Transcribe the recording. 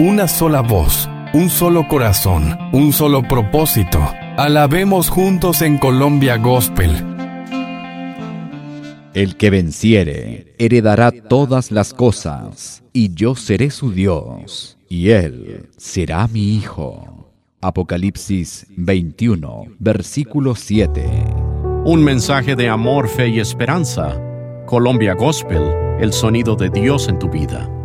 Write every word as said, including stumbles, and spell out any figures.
una sola voz, un solo corazón, un solo propósito. Alabemos juntos en Colombia Gospel. El que venciere heredará todas las cosas, y yo seré su Dios, y él será mi hijo. Apocalipsis veintiuno, versículo siete. Un mensaje de amor, fe y esperanza. Colombia Gospel, el sonido de Dios en tu vida.